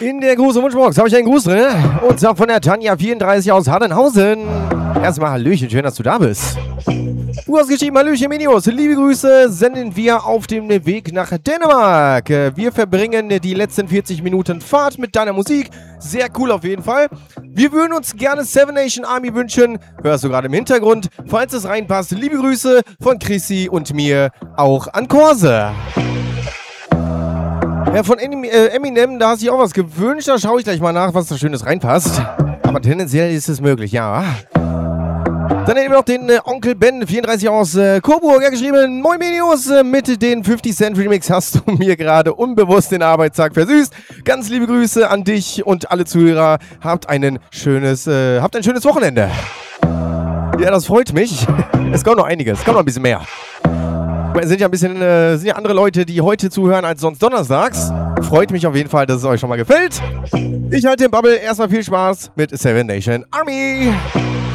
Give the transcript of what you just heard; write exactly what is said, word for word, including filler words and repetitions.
In der Gruß- und Wunschbox habe ich einen Gruß drin. Und zwar von der Tanja vierunddreißig aus Hardenhausen. Erstmal Hallöchen, schön, dass du da bist. Du hast geschrieben, Hallöchen Minios, liebe Grüße senden wir auf dem Weg nach Dänemark. Wir verbringen die letzten vierzig Minuten Fahrt mit deiner Musik. Sehr cool auf jeden Fall. Wir würden uns gerne Seven Nation Army wünschen. Hörst du gerade im Hintergrund. Falls es reinpasst, liebe Grüße von Chrissy und mir auch an Korse. Ja, von Eminem, da hast du dich auch was gewünscht. Da schaue ich gleich mal nach, was da Schönes reinpasst. Aber tendenziell ist es möglich, ja. Dann hätten wir noch den äh, Onkel Ben, vierunddreißig aus äh, Coburg, ja, geschrieben, Moin Minios, äh, mit den fifty Cent Remix hast du mir gerade unbewusst den Arbeitstag versüßt. Ganz liebe Grüße an dich und alle Zuhörer. Habt einen schönes, äh, habt ein schönes Wochenende. Ja, das freut mich. Es kommt noch einiges, es kommt noch ein bisschen mehr. Es sind ja ein bisschen, äh, sind ja andere Leute, die heute zuhören als sonst donnerstags. Freut mich auf jeden Fall, dass es euch schon mal gefällt. Ich halte den Bubble. Erstmal viel Spaß mit Seven Nation Army.